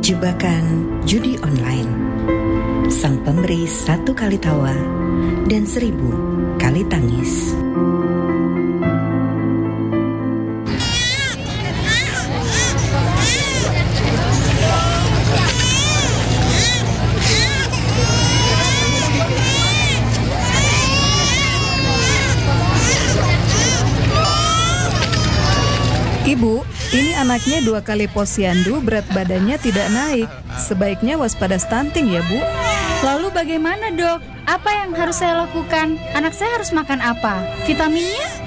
jebakan judi online. Sang pemberi 1 kali tawa dan 1000 kali tangis. Ibu, ini anaknya 2 kali posyandu, berat badannya tidak naik. Sebaiknya waspada stunting ya, Bu. Lalu bagaimana, Dok? Apa yang harus saya lakukan? Anak saya harus makan apa? Vitaminnya?